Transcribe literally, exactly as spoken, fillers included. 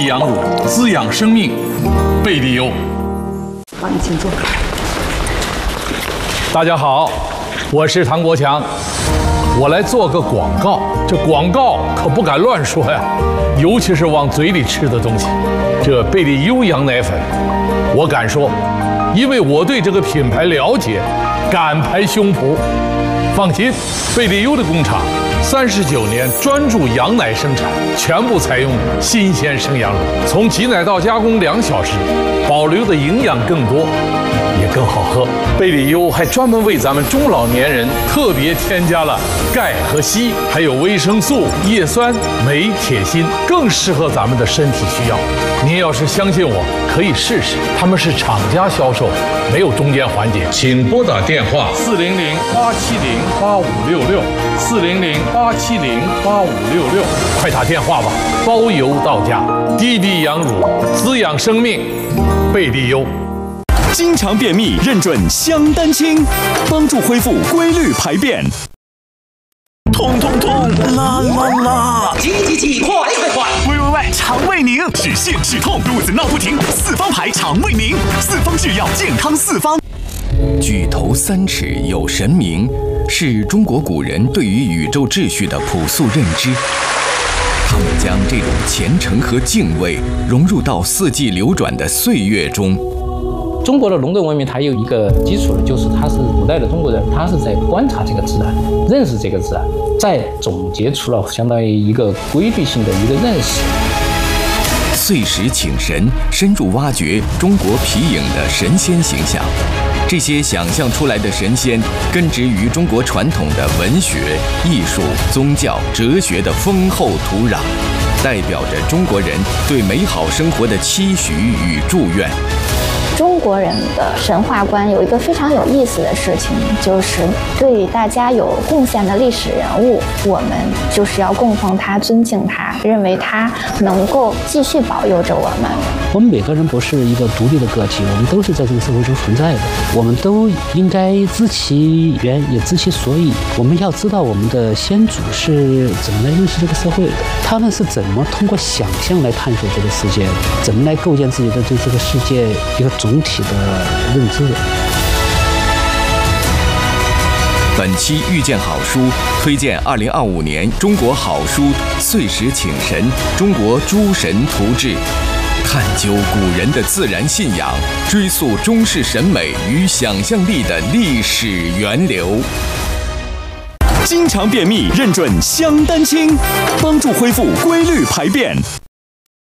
地养乳，滋养生命。贝利优。 好，你请坐。 大家好，我是唐国强，我来做个广告。这广告可不敢乱说呀，尤其是往嘴里吃的东西。这贝利优羊奶粉，我敢说，因为我对这个品牌了解，敢拍胸脯。放心，贝利优的工厂三十九年专注羊奶生产，全部采用新鲜生羊乳，从挤奶到加工两小时，保留的营养更多，也更好喝。贝利优还专门为咱们中老年人特别添加了钙和硒，还有维生素、叶酸、镁、铁、锌，更适合咱们的身体需要。您要是相信我，可以试试。他们是厂家销售，没有中间环节。请拨打电话四零零八七零八五六六四零零八七零八五六六，快打电话吧，包邮到家。滴滴羊乳，滋养生命，贝利优。 经常便秘认准香丹清，帮助恢复规律排便。痛痛痛，啦啦啦！ 急急急，快快快！ 喂喂喂，肠胃宁，止泻止痛，肚子闹不停，四方牌肠胃宁，四方制药，健康四方。 举头三尺有神明，是中国古人对于宇宙秩序的朴素认知。他们将这种虔诚和敬畏融入到四季流转的岁月中。 中国的农耕文明，它有一个基础的，就是它是古代的中国人，他是在观察这个自然，认识这个自然，再总结出了相当于一个规律性的一个认识。 岁时请神，深入挖掘中国皮影的神仙形象。这些想象出来的神仙，根植于中国传统的文学、艺术、宗教、哲学的丰厚土壤，代表着中国人对美好生活的期许与祝愿。 中国人的神话观有一个非常有意思的事情，就是对大家有贡献的历史人物，我们就是要供奉他、尊敬他，认为他能够继续保佑着我们。 我们每个人不是一个独立的个体，我们都是在这个社会中存在的，我们都应该知其源，也知其所以。我们要知道我们的先祖是怎么来认识这个社会的，他们是怎么通过想象来探索这个世界的，怎么来构建自己的对这个世界一个总体的认知。 本期遇见好书推荐二零二五年中国好书岁时请神中国诸神图志，探究古人的自然信仰，追溯中式审美与想象力的历史源流。 经常便秘认准香丹清，帮助恢复规律排便。